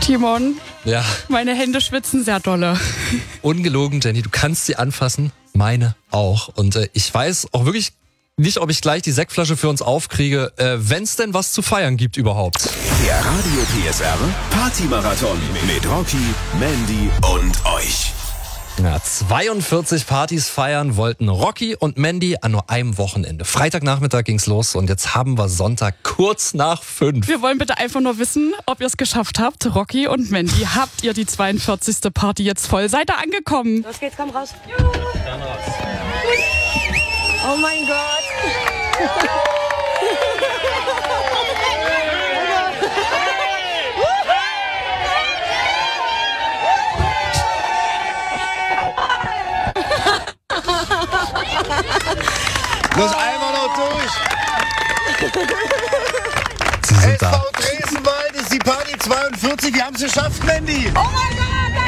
Timon, Ja, meine Hände schwitzen sehr dolle. ungelogen, Jenny, du kannst sie anfassen, meine auch. Und ich weiß auch wirklich nicht, ob ich gleich die Sektflasche für uns aufkriege, wenn es denn was zu feiern gibt überhaupt. Der Radio PSR Party-Marathon mit Rocky, Mandy und euch. Ja, 42 Partys feiern wollten Rocky und Mandy an nur einem Wochenende. Freitagnachmittag ging's los und jetzt haben wir Sonntag kurz nach 5. Wir wollen bitte einfach nur wissen, ob ihr es geschafft habt. Rocky und Mandy, habt ihr die 42. Party jetzt voll? Seid ihr angekommen? Los geht's, komm raus. Oh mein Gott. Los, einmal noch durch. Sie sind da. SV Dresdenwald ist die Party 42. Wir haben es geschafft, Mandy. Oh mein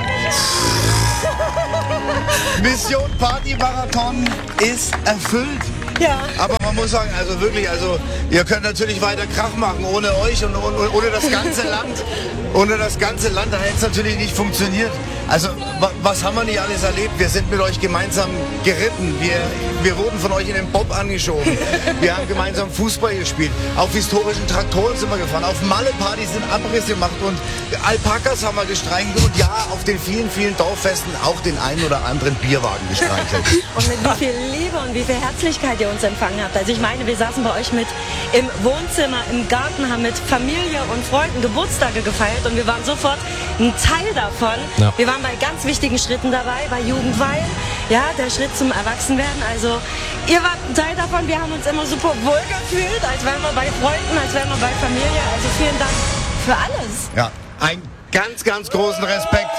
Gott, Mission Party-Marathon ist erfüllt. Ja. Aber man muss sagen, also wirklich, also ihr könnt natürlich weiter Krach machen ohne euch und ohne das ganze Land. Ohne das ganze Land, da hätte es natürlich nicht funktioniert. Also was haben wir nicht alles erlebt? Wir sind mit euch gemeinsam geritten. Wir wurden von euch in den Bob angeschoben. Wir haben gemeinsam Fußball gespielt. Auf historischen Traktoren sind wir gefahren. Auf Malle-Partys sind Abriss gemacht und Alpakas haben wir gestreichelt. Und ja, auf den vielen, vielen Dorffesten auch den einen oder anderen Bierwagen gestreichelt. Und mit wie viel Liebe und wie viel Herzlichkeit ihr uns empfangen habt. Also ich meine, wir saßen bei euch mit im Wohnzimmer, im Garten, haben mit Familie und Freunden Geburtstage gefeiert und wir waren sofort ein Teil davon. Ja. Wir waren bei ganz wichtigen Schritten dabei, bei Jugendweihen, ja, der Schritt zum Erwachsenwerden. Also ihr wart ein Teil davon, wir haben uns immer super wohl gefühlt, als wären wir bei Freunden, als wären wir bei Familie. Also vielen Dank für alles. Ja, einen ganz, ganz großen Respekt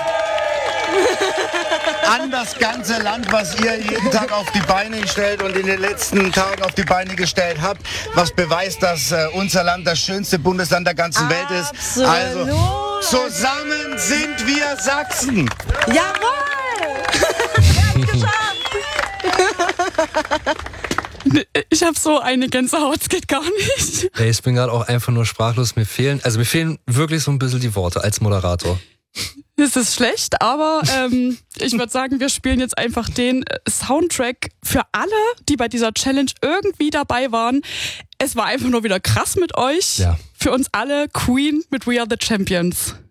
an das ganze Land, was ihr jeden Tag auf die Beine stellt und in den letzten Tagen auf die Beine gestellt habt, was beweist, dass unser Land das schönste Bundesland der ganzen Welt ist. Absolut. Also zusammen sind wir Sachsen. Jawohl! Wir haben's geschafft! Ich habe so eine Gänsehaut, es geht gar nicht. Ey, ich bin gerade auch einfach nur sprachlos. Mir fehlen wirklich so ein bisschen die Worte als Moderator. Das ist schlecht, aber ich würde sagen, wir spielen jetzt einfach den Soundtrack für alle, die bei dieser Challenge irgendwie dabei waren. Es war einfach nur wieder krass mit euch. Ja. Für uns alle Queen mit We Are the Champions.